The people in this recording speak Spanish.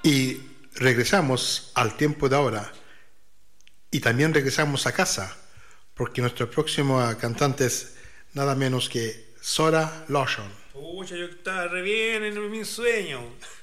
Y regresamos al tiempo de ahora. Y también regresamos a casa, porque nuestro próximo cantante es nada menos que Zora Larsson. Pucha, yo estaba re bien en mi sueño.